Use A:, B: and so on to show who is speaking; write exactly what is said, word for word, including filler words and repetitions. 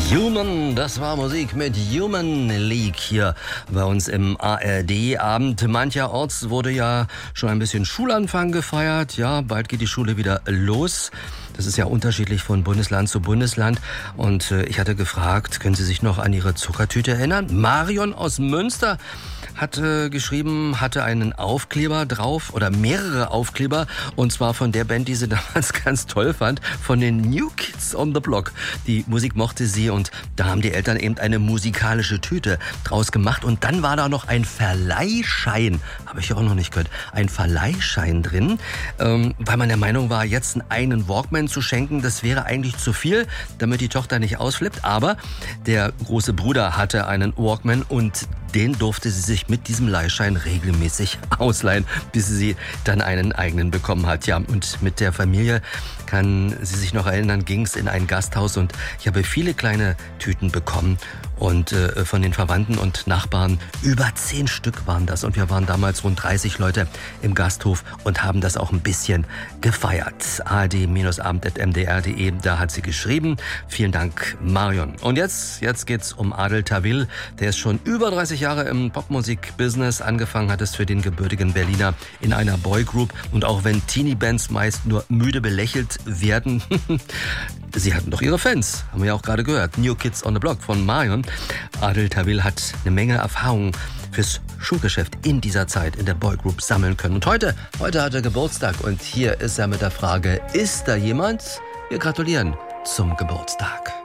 A: Human, das war Musik mit Human League hier bei uns im A R D-Abend. Mancherorts wurde ja schon ein bisschen Schulanfang gefeiert. Ja, bald geht die Schule wieder los. Das ist ja unterschiedlich von Bundesland zu Bundesland. Und äh, ich hatte gefragt, können Sie sich noch an Ihre Zuckertüte erinnern? Marion aus Münster hat äh, geschrieben, hatte einen Aufkleber drauf oder mehrere Aufkleber, und zwar von der Band, die sie damals ganz toll fand, von den New Kids on the Block. Die Musik mochte sie und da haben die Eltern eben eine musikalische Tüte draus gemacht, und dann war da noch ein Verleihschein, habe ich auch noch nicht gehört, ein Verleihschein drin, ähm, weil man der Meinung war, jetzt einen Walkman zu schenken, das wäre eigentlich zu viel, damit die Tochter nicht ausflippt, aber der große Bruder hatte einen Walkman und den durfte sie sich mit diesem Leihschein regelmäßig ausleihen, bis sie dann einen eigenen bekommen hat. Ja, und mit der Familie, kann sie sich noch erinnern, ging es in ein Gasthaus und ich habe viele kleine Tüten bekommen und äh, von den Verwandten und Nachbarn, über zehn Stück waren das, und wir waren damals rund dreißig Leute im Gasthof und haben das auch ein bisschen gefeiert. A R D Abend at m d r punkt d e, da hat sie geschrieben. Vielen Dank, Marion. Und jetzt, jetzt geht's um Adel Tawil, der ist schon über dreißig Jahre im Popmusik-Business. Angefangen hat es für den gebürtigen Berliner in einer Boygroup, und auch wenn Teenie-Bands meist nur müde belächelt werden, sie hatten doch ihre Fans, haben wir ja auch gerade gehört. New Kids on the Block von Marion. Adel Tawil hat eine Menge Erfahrung fürs Schuhgeschäft in dieser Zeit in der Boygroup sammeln können. Und heute, heute hat er Geburtstag, und hier ist er mit der Frage, ist da jemand? Wir gratulieren zum Geburtstag.